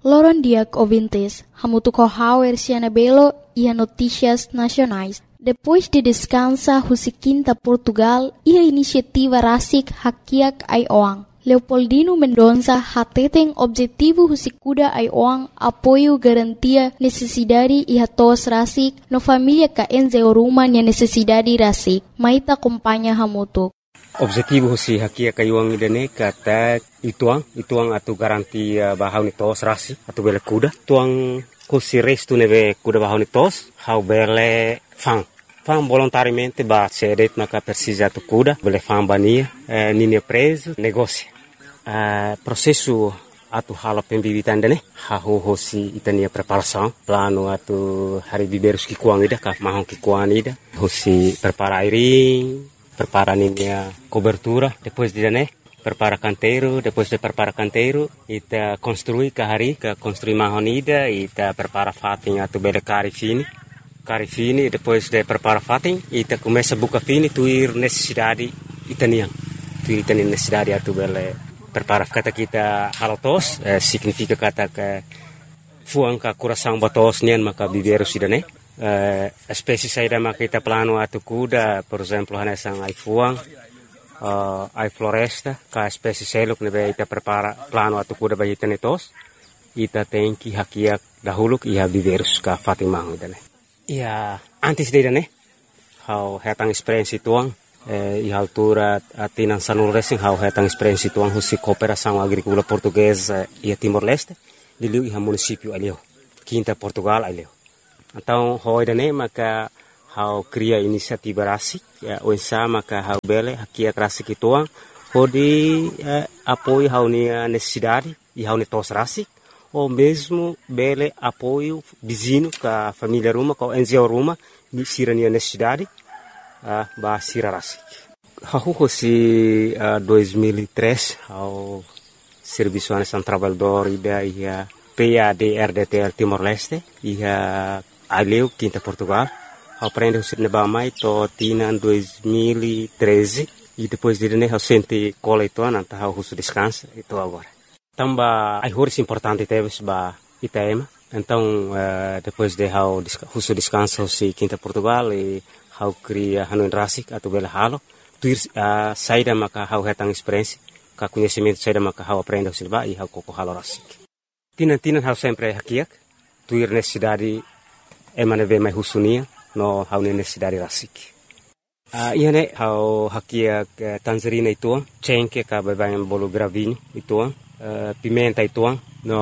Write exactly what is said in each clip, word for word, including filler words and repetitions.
Loron Diak ouvintes, hamutu kohauer Cianabelo e a notícias nacionais. Depois de descansa Husiquinta Portugal e a iniciativa Rasik Hakiak Aioang. Leopoldino Mendonça hateten objetivo Husikuda Aioang apoio garantia necessidade e hatos Rasik no família ka enze oruma nia necessidade Rasik. Maita acompanha hamutu. Objetivo husi hakia kayuang idane kata ituang ituang atu garantia bahau ni tos rasi atu bele kuda tuang husi restu neve kuda bahau ni tos hau bele fang fang volontariamente ba sedet maka persisa tu kuda bele fang bania eh, nini preso negócio eh, processo atu hala pembibitan dane hau husi itania preparação plano atu hari biberus ki kuang ida ka mahong ki kuang ida husi prepara airing prepara a cobertura, depois de né, prepara canteiro, depois de prepara canteiro, ita construi kahari, ka construi mahonida, ita prepara fatin atu bele cari fini, cari fini, depois de prepara fatin, ita começa buka fini, tuir necessidade itaniang, tuir itani necessidade atu bele prepara kata kita halotos, eh, significa kata que fuang ka coração batos nian maka biberu sidane. Uh, espécie saída makita plano atu kuda, por exemplo, hanesang ai fuang, uh, ai floresta, ka espécie seluk nebe ita prepara plano atu kuda bagi tenetos, ita tenki hakiak dahuluk iha biverus ka fatimang idane. Ia antes de idane, hau hetang experiência tuang, eh, iha altura atinan sanul racing hau hetang experiência tuang husi cooperação agrícola portuguesa ia Timor-Leste, diliu iha município alio, Quinta Portugal alio. Então, hoje né, maka hau cria inisiativa rasik, o insa maka hau bele hakia rasik ituang, hodi eh, apoio hau nia necessidade e hau netos rasik, ou mesmo bele apoio vizinho ka família ruma, ka enzeo ruma, ni sira nia necessidade, uh, ba sira rasik. Hau hosi uh, dois mil e três, hau Serviço Nacional Trabalhador ida ia P A D R D T L Timor-Leste, ia Aleu, Quinta Portugal, aprende o cinema mais to tina em dois mil e treze e depois de né eu senti cola e toa nanta eu russo descansa e tô agora. Tamba ai horas importante teve ba Itaema, então uh, depois de eu russo descansa o si Quinta Portugal e eu cria hanuin rasik atau bela halo, tuir uh, saída maka eu hetang experiência, ka conhecimento saída maka eu aprende o cinema e eu coco halo rasik. Tina tina eu sempre hakiak, tuir necessidade emane ve mai husunia no hau necessidade rasik. Uh, ia ne hau hakia uh, tangerina ituang, cengke ka bebangan bolu gravini ituang, uh, pimenta ituang,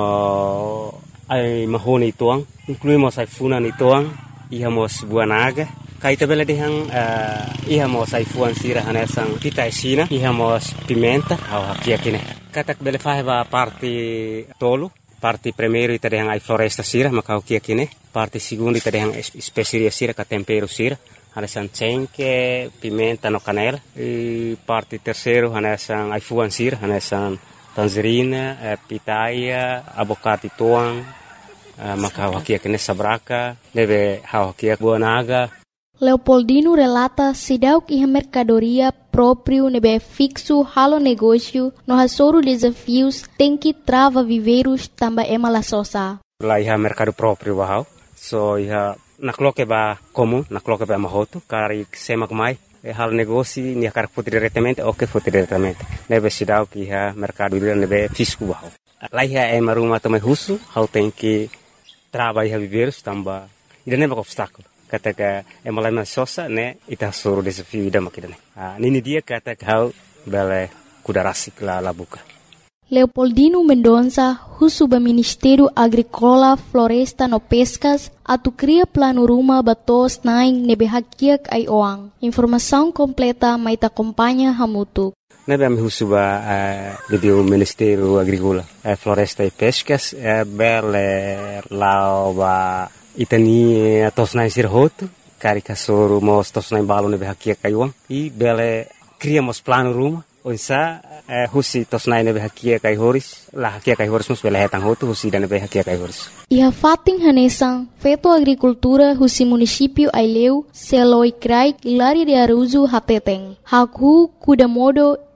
no ai mahoni ituang, incluímos ai funan ituang, ihamos buanaga, kaita bela dehang uh, ihamos ai fuan sira hanesang pita esina, ihamos pimenta hau hakia kine. Katak bele faheba parte tolu, parte primeiro ita dehang ai floresta sira maka hakia kine. Parte seconda ita dehang speceria sira ka tempero sira, hanesang cengke, pimenta no canela. E parte terceiro hanesang ai fuan sira, hanesang tangerina, eh, pitaya, abocado tuang, eh, maka hakia kine sabraka, deve hakia buanaga. Leopoldino relata sidauk iha mercadoria próprio nebe fixo halo negócio no hasoro desafios tem que trava viveiros tamba ema la sosa. Lá iha mercado próprio bahau, so iha nakloke ba comum, nakloke ba mahoto, kari semak mai, e halo negócio ni akar foto diretamente, ok foto diretamente. Nebe sidauk iha mercado nebe fisco bahau. Lá iha ema ruma tome husu, hau tem que trava iha viveiros tamba, ida neba obstáculo. Kata ka emalai sosa ne ita suruh desafio ida makidane. Ah, nini dia kata kau bele kuda rasik la labuka. Leopoldino Mendonça, husuba Ministério Agrícola, Floresta no Pescas, atu cria plano ruma batos naing nebe hakiak ai oang. Informação completa maita acompanha hamutu. Nebe ami husuba uh, di Ministério Agrícola, uh, Floresta e Pescas, uh, bele lao ba itani tosnai sirhoto, karika soro mos tosnai balo nebe hakia kaiwang, i bele criamos plano ruma, onsa eh, husi tosnai nebe hakia kai horis, la hakia kai horis mus bele hetang hoto husi dan nebe hakia kai horis. Iha fating hanesang, feto agricultura husi município Aileu, Seloi Krai, Ilari de Aruzu Hateteng, Haku Kudamodo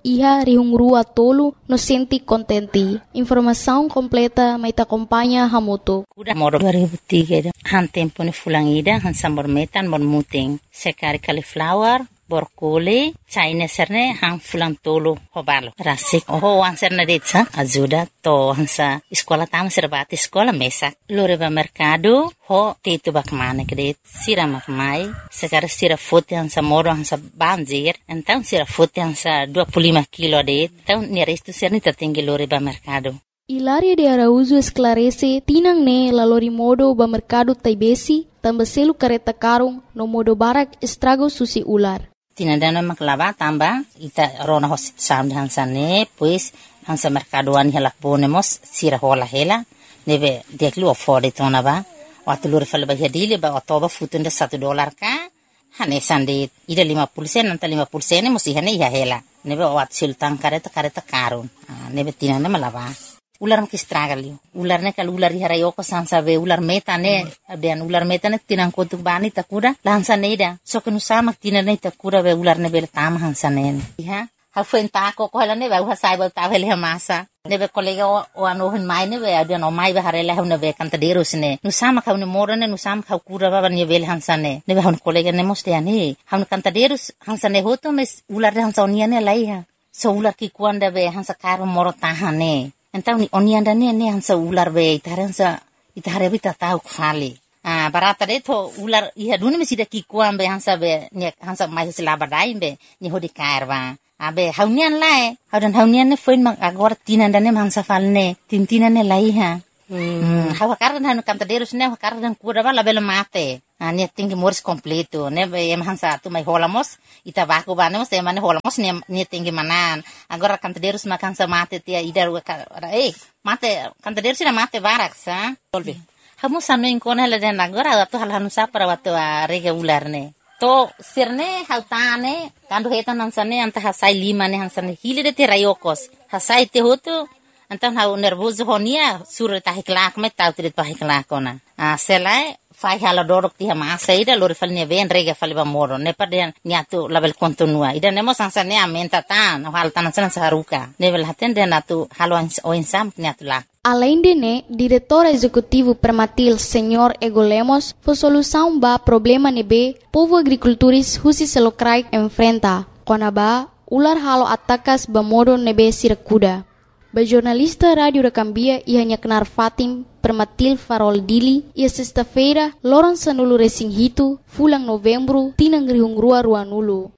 iha rihungrua tolu no senti contenti. Informação completa mai ta acompanha Hamutu. Kuda moro dua ribu tiga han tempo ni fulangida han sambor metan bon muting sekari cauliflower borkole China serne han fulang tolo hobalo rasik oh wan serna detsa ajuda to hansa sekolah tam serbati sekolah mesak lore ba mercado ho tetu bak mane kede sira mak mai sekar sira fote hansa moro hansa banjir então sira fote hansa dua puluh lima kilo de então ni resto serni tertinggi lore ba mercado. Hilaria de Araújo esclarece tinang ne lalori modo ba mercado taibesi tambaselu kareta karung no modo barak estrago susi ular. Tinandana maklava tamba ita rona hosit sound hansane pues hansa mercadoan hela ponemos sira hola hela neve deklu afford tona ba watulur falba hedile ba otoba futunda satu dolar ka hane sande ida lima puluh sen nanta lima puluh sen musi hane ya hela neve wat sultan kareta kareta karun neve tinana malava ular mak istragali ular ne kal ular hara yoko sansa be ular meta ne abian ular meta ne tinang kotuk bani takuda lansa neida so kenu sama tinane takuda be ular ne bel tam hansa ne ha ha fen ta ko ko ne be ha sai be ta hele masa ne be kolega o ano hin mai ne be abian o mai be harela ne be kanta derus ne nu sama ka ne morane nu sama ka kura ba ne bel hansa ne ne be han kolega ne moste ani han kanta derus hansa ne hoto mes ular hansa onia ne lai ha so ular ki kuanda be hansa karo moro tahane. Então ni onianda ne ne hansa ular be itaransa itare bita tau kfali ah barata de to ular iha duni mesida ki kuam be hansa be ne hansa mai sila badai be ni hodi karwa abe haunian lae haudan haunian ne foin mang agor tinanda ne hansa falne tintina ne lai ha hmm hawa kardan hanu kanta derus ne kardan kuda bala bela mate ah ne tinggi moris completo ne be em hansa tu mai holamos ita baku banemos e mane holamos ne ne tinggi manan agora kanta derus makan sa mate tia idar eh mate kanta derus na mate barak sa tolbe hamu sanu inkon hele den agora tu hal hanu sa para watu rega ular ne to sirne hautane kandu hetan hansane anta hasai lima ne hansane hile de te rayokos hasai te hotu antan hau nervoso honia sur ta hiklak me tau trit pa hiklak ona a selai fai hala dorok ti hama saida lor fal ne ven rega fal ba moro ne paden niatu label kontinua ida nemo sansa ne amenta tan hal tan san saruka level haten den atu halon o insam niatu la. Além de né, diretor executivo Permatil, senhor Ego Lemos, foi solução ba problema nebe povo agricultores husi selokrai enfrenta. Konaba ular halo atakas ba modo nebe sirakuda. Ba jornalista rádio da Cambia ia nyaknar Fatim Permatil Farol Dili ia sexta-feira loron sanulu resing hitu fulang novembro tinang rihungrua ruanulu.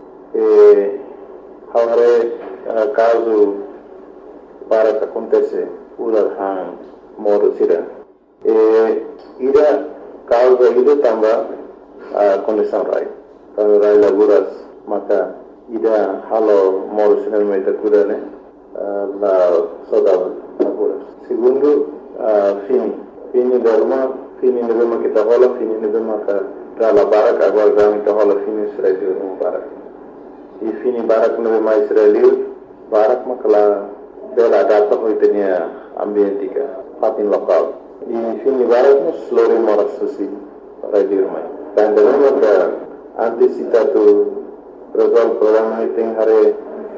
Eh, haware uh, caso para que acontece ular hang modo sira. Eh, ida causa ida tamba uh, condição rai. Kalau rai laguras maka ida halo modo sira meta kuda ne la saudade laguras. Segundo uh, fini fini derma fini nevema kita hola fini nevema ka rala barak agora vamos kita hola fini Israel no barak. E fini barak nevema Israel barak makala bela data hoitenia ambientika fatin lokal. E fini barak no slori moras susi para dirmai. Dan devema ka antisipatu resolve problema item hare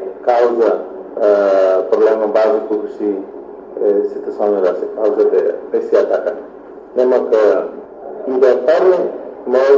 causa Uh, problema básico que se eh, situação da causa de esse ataque. Lembra que ainda para